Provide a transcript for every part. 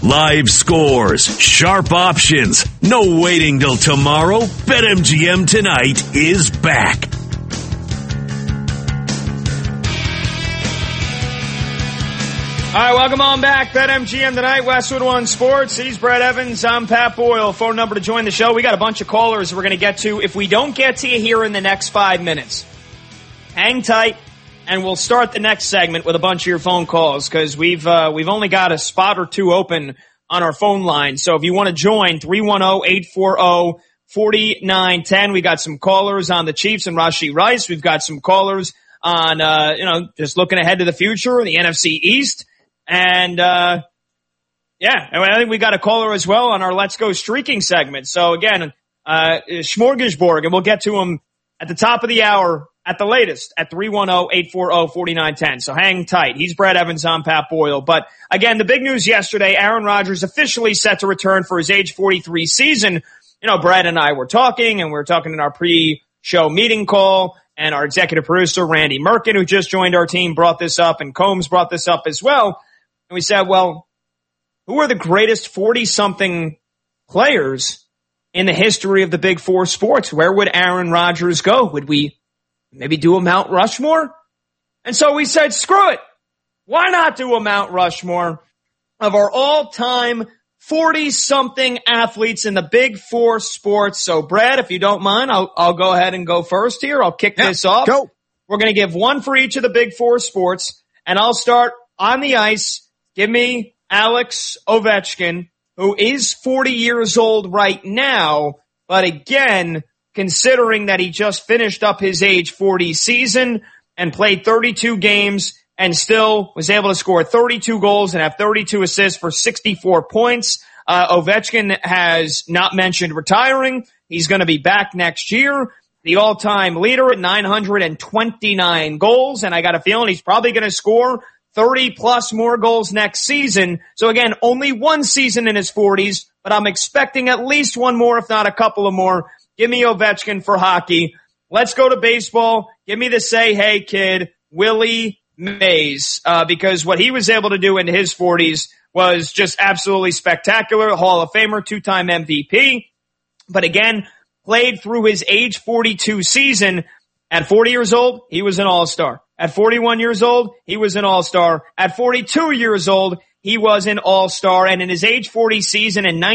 Live scores, sharp options, no waiting till tomorrow. BetMGM Tonight is back. All right, welcome on back. BetMGM Tonight, Westwood One Sports. He's Brett Evans. I'm Pat Boyle. Phone number to join the show. We got a bunch of callers we're going to get to. If we don't get to you here in the next 5 minutes, hang tight, and we'll start the next segment with a bunch of your phone calls because we've only got a spot or two open on our phone line. So if you want to join, 310-840-4910. We got some callers on the Chiefs and Rashee Rice. We've got some callers on, just looking ahead to the future, the NFC East. And, I think we got a caller as well on our Let's Go Streaking segment. So again, Smorgasborg, and we'll get to him at the top of the hour at the latest at 310-840-4910. So hang tight. He's Brett Evans, I'm Pat Boyle. But again, the big news yesterday, Aaron Rodgers officially set to return for his age 43 season. You know, Brett and I were talking, and we were talking in our pre-show meeting call, and our executive producer, Randy Merkin, who just joined our team, brought this up, and Combs brought this up as well. And we said, well, who are the greatest 40-something players in the history of the Big Four sports? Where would Aaron Rodgers go? Would we maybe do a Mount Rushmore? And so we said, screw it. Why not do a Mount Rushmore of our all-time 40-something athletes in the Big Four sports? So, Brad, if you don't mind, I'll go ahead and go first here. I'll kick this off. Go. We're going to give one for each of the Big Four sports, and I'll start on the ice. Give me Alex Ovechkin, who is 40 years old right now, but again, considering that he just finished up his age 40 season and played 32 games and still was able to score 32 goals and have 32 assists for 64 points. Ovechkin has not mentioned retiring. He's going to be back next year. The all-time leader at 929 goals, and I got a feeling he's probably going to score 30-plus more goals next season. So again, only one season in his 40s, but I'm expecting at least one more, if not a couple of more. Give me Ovechkin for hockey. Let's go to baseball. Give me the say hey kid, Willie Mays, because what he was able to do in his 40s was just absolutely spectacular. Hall of Famer, two-time MVP. But again, played through his age 42 season. At 40 years old, he was an all-star. At 41 years old, he was an all-star. At 42 years old, he was an all-star. And in his age 40 season in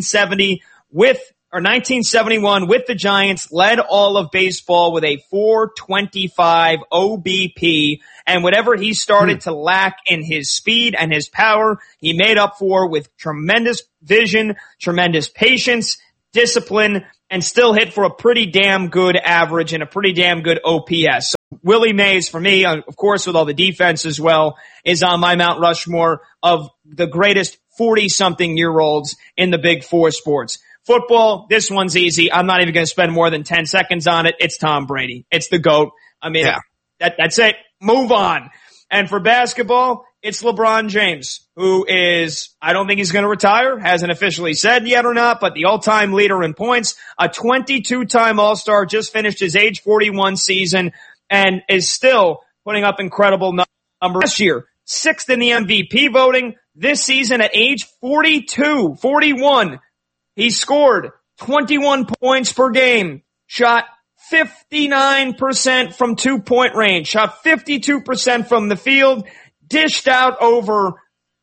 1971 with the Giants, led all of baseball with a 425 OBP. And whatever he started to lack in his speed and his power, he made up for with tremendous vision, tremendous patience, discipline, and still hit for a pretty damn good average and a pretty damn good OPS. So Willie Mays, for me, of course, with all the defense as well, is on my Mount Rushmore of the greatest 40-something-year-olds in the Big Four sports. Football, this one's easy. I'm not even going to spend more than 10 seconds on it. It's Tom Brady. It's the GOAT. I mean, that's it. Move on. And for basketball, it's LeBron James, who is, I don't think he's going to retire, hasn't officially said yet or not, but the all-time leader in points, a 22-time All-Star, just finished his age 41 season, and is still putting up incredible numbers. Last year, 6th in the MVP voting. This season at age 41, he scored 21 points per game, shot 59% from 2-point range, shot 52% from the field, dished out over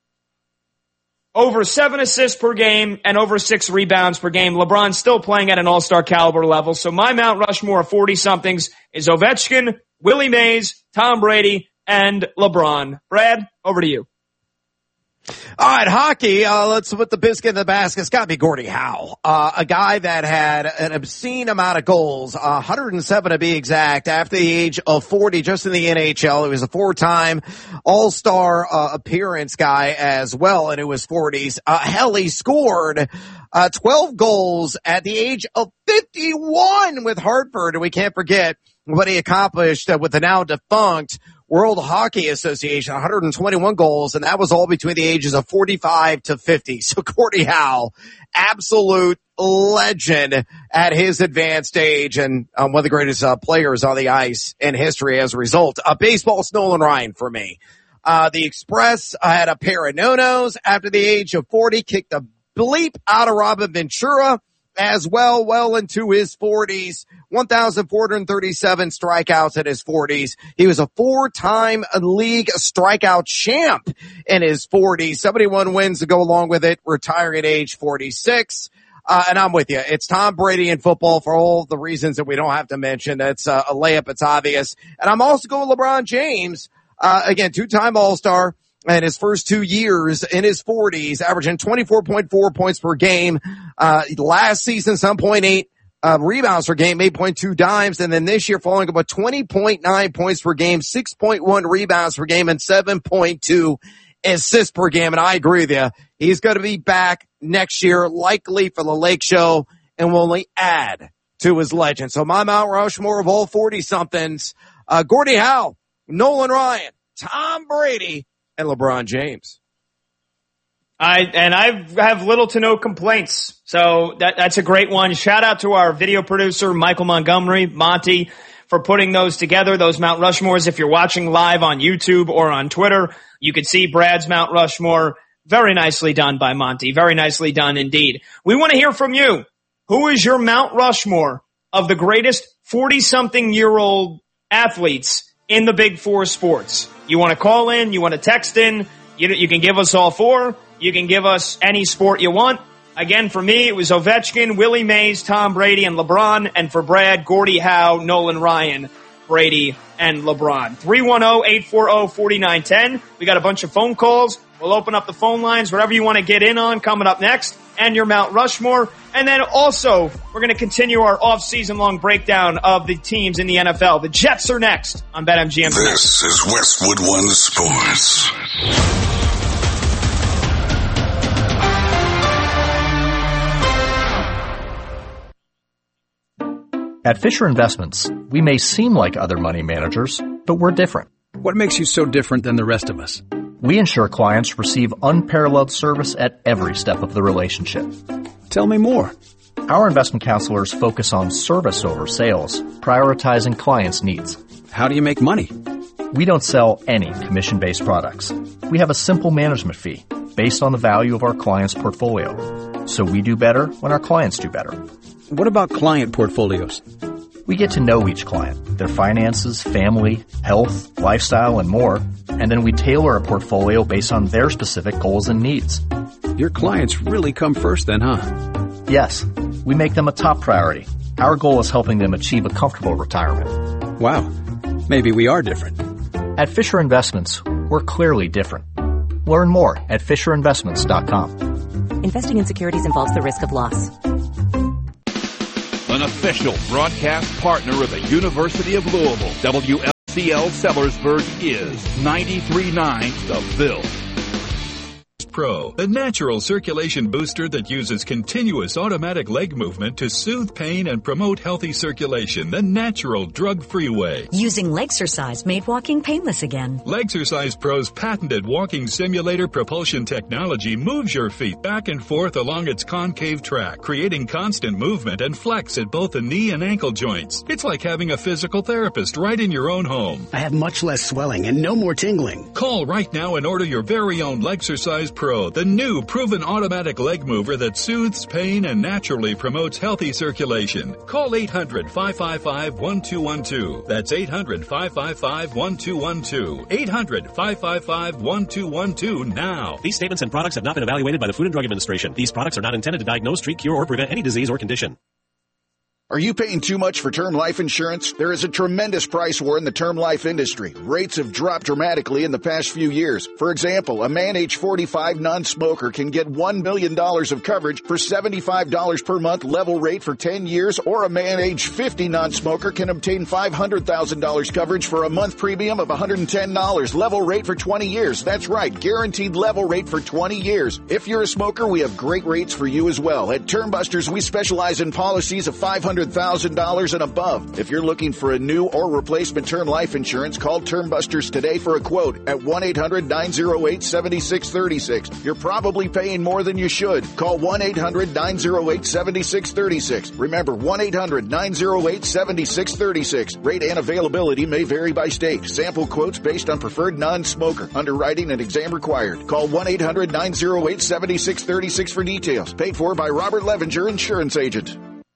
7 assists per game and over 6 rebounds per game. LeBron's still playing at an all-star caliber level. So my Mount Rushmore of 40-somethings is Ovechkin, Willie Mays, Tom Brady, and LeBron. Brad, over to you. All right, hockey, let's put the biscuit in the basket. It's got to be Gordie Howe, a guy that had an obscene amount of goals, 107 to be exact, after the age of 40, just in the NHL. He was a 4-time all-star appearance guy as well in his 40s. Hell, he scored 12 goals at the age of 51 with Hartford, and we can't forget what he accomplished with the now defunct World Hockey Association, 121 goals, and that was all between the ages of 45 to 50. So Gordie Howe, absolute legend at his advanced age, and one of the greatest players on the ice in history as a result. Baseball's Nolan Ryan for me. The Express had a pair of no-nos after the age of 40, kicked the bleep out of Robin Ventura as well into his 40s, 1,437 strikeouts in his 40s. He was a 4-time league strikeout champ in his 40s, 71 wins to go along with it, retiring at age 46. And I'm with you. It's Tom Brady in football for all the reasons that we don't have to mention. That's a layup. It's obvious. And I'm also going LeBron James. Again, 2-time All-Star in his first 2 years in his 40s, averaging 24.4 points per game. Last season, 7.8 rebounds per game, 8.2 dimes. And then this year falling about 20.9 points per game, 6.1 rebounds per game, and 7.2 assists per game. And I agree with you. He's going to be back next year, likely for the Lake Show, and will only add to his legend. So my Mount Rushmore of all 40-somethings, Gordie Howe, Nolan Ryan, Tom Brady, and LeBron James. I have little to no complaints. So that's a great one. Shout out to our video producer, Michael Montgomery, Monty, for putting those together, those Mount Rushmores. If you're watching live on YouTube or on Twitter, you could see Brad's Mount Rushmore. Very nicely done by Monty. Very nicely done indeed. We want to hear from you. Who is your Mount Rushmore of the greatest 40-something-year-old athletes in the Big Four sports? You want to call in? You want to text in? You can give us all four. You can give us any sport you want. Again, for me, it was Ovechkin, Willie Mays, Tom Brady, and LeBron. And for Brad, Gordie Howe, Nolan Ryan, Brady, and LeBron. 310-840-4910. We got a bunch of phone calls. We'll open up the phone lines, whatever you want to get in on coming up next, and your Mount Rushmore. And then also, we're going to continue our off-season long breakdown of the teams in the NFL. The Jets are next on BetMGM. This is Westwood One Sports. At Fisher Investments, we may seem like other money managers, but we're different. What makes you so different than the rest of us? We ensure clients receive unparalleled service at every step of the relationship. Tell me more. Our investment counselors focus on service over sales, prioritizing clients' needs. How do you make money? We don't sell any commission-based products. We have a simple management fee based on the value of our client's portfolio. So we do better when our clients do better. What about client portfolios? We get to know each client, their finances, family, health, lifestyle, and more, and then we tailor a portfolio based on their specific goals and needs. Your clients really come first then, huh? Yes, we make them a top priority. Our goal is helping them achieve a comfortable retirement. Wow, maybe we are different. At Fisher Investments, we're clearly different. Learn more at FisherInvestments.com. Investing in securities involves the risk of loss. An official broadcast partner of the University of Louisville, WLCL Sellersburg is 93.9 The Ville. Pro, a natural circulation booster that uses continuous automatic leg movement to soothe pain and promote healthy circulation the natural, drug-free way. Using Legsercise made walking painless again. Legsercise Pro's patented walking simulator propulsion technology moves your feet back and forth along its concave track, creating constant movement and flex at both the knee and ankle joints. It's like having a physical therapist right in your own home. I have much less swelling and no more tingling. Call right now and order your very own Legsercise Pro, the new proven automatic leg mover that soothes pain and naturally promotes healthy circulation. Call 800-555-1212. That's 800-555-1212. 800-555-1212 now. These statements and products have not been evaluated by the Food and Drug Administration. These products are not intended to diagnose, treat, cure, or prevent any disease or condition. Are you paying too much for term life insurance? There is a tremendous price war in the term life industry. Rates have dropped dramatically in the past few years. For example, a man age 45 non-smoker can get $1 million of coverage for $75 per month level rate for 10 years, or a man age 50 non-smoker can obtain $500,000 coverage for a month premium of $110 level rate for 20 years. That's right, guaranteed level rate for 20 years. If you're a smoker, we have great rates for you as well. At Term Busters, we specialize in policies of $500 $100,000 and above. If you're looking for a new or replacement term life insurance, call Term Busters today for a quote at 1-800-908-7636. You're probably paying more than you should. Call 1-800-908-7636. Remember, 1-800-908-7636. Rate and availability may vary by state. Sample quotes based on preferred non-smoker. Underwriting and exam required. Call 1-800-908-7636 for details. Paid for by Robert Levenger, insurance agent.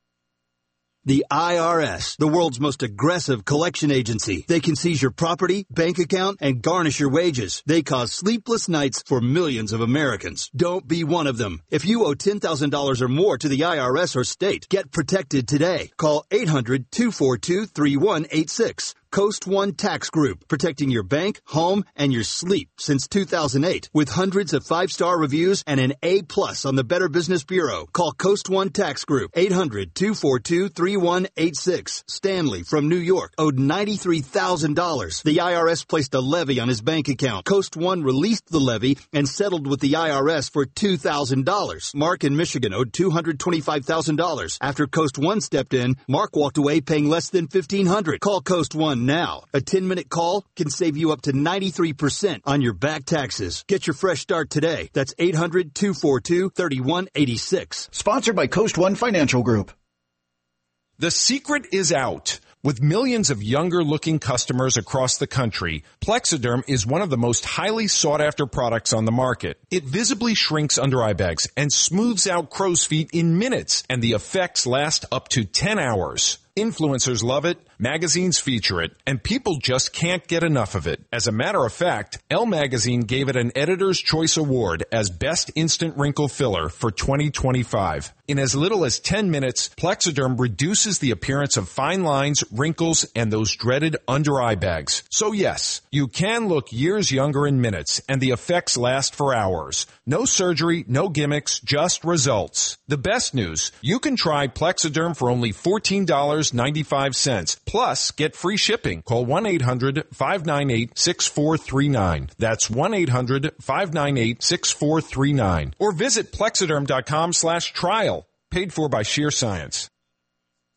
The IRS, the world's most aggressive collection agency. They can seize your property, bank account, and garnish your wages. They cause sleepless nights for millions of Americans. Don't be one of them. If you owe $10,000 or more to the IRS or state, get protected today. Call 800-242-3186. Coast One Tax Group, protecting your bank, home, and your sleep since 2008. With hundreds of 5-star reviews and an A+ on the Better Business Bureau. Call Coast One Tax Group, 800-242-3186. Stanley from New York owed $93,000. The IRS placed a levy on his bank account. Coast One released the levy and settled with the IRS for $2,000. Mark in Michigan owed $225,000. After Coast One stepped in, Mark walked away paying less than $1,500. Call Coast One now. A 10-minute call can save you up to 93% on your back taxes. Get your fresh start today. That's 800-242-3186. Sponsored by Coast One Financial Group. The secret is out. With millions of younger-looking customers across the country, Plexiderm is one of the most highly sought-after products on the market. It visibly shrinks under eye bags and smooths out crow's feet in minutes, and the effects last up to 10 hours. Influencers love it, magazines feature it, and people just can't get enough of it. As a matter of fact, Elle Magazine gave it an Editor's Choice Award as Best Instant Wrinkle Filler for 2025. In as little as 10 minutes, Plexiderm reduces the appearance of fine lines, wrinkles, and those dreaded under-eye bags. So yes, you can look years younger in minutes, and the effects last for hours. No surgery, no gimmicks, just results. The best news, you can try Plexiderm for only $14.95. Plus, get free shipping. Call 1-800-598-6439. That's 1-800-598-6439. Or visit Plexiderm.com/trial. Paid for by Sheer Science.